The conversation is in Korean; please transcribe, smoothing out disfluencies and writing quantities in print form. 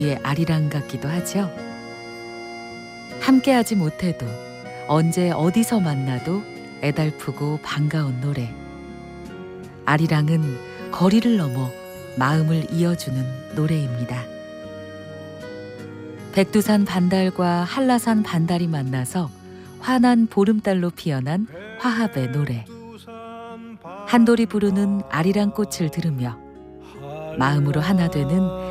의 아리랑 같기도 하죠. 함께하지 못해도 언제 어디서 만나도 애달프고 반가운 노래. 아리랑은 거리를 넘어 마음을 이어주는 노래입니다. 백두산 반달과 한라산 반달이 만나서 환한 보름달로 피어난 화합의 노래. 한돌이 부르는 아리랑 꽃을 들으며 마음으로 하나 되는